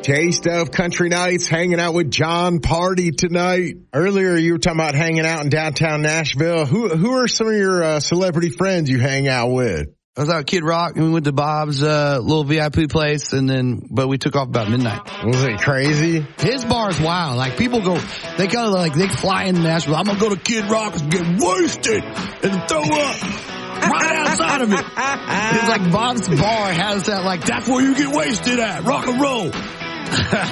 Taste of Country Nights, hanging out with John Party tonight. Earlier, you were talking about hanging out in downtown Nashville. Who are some of your celebrity friends you hang out with? I was out at Kid Rock, and we went to Bob's little VIP place, but we took off about midnight. Was it crazy? His bar is wild. Like, people go, they kind of like, they fly into Nashville. I'm going to go to Kid Rock and get wasted and throw up. Right outside of it. It's like Bob's bar has that, like, that's where you get wasted at. Rock and roll.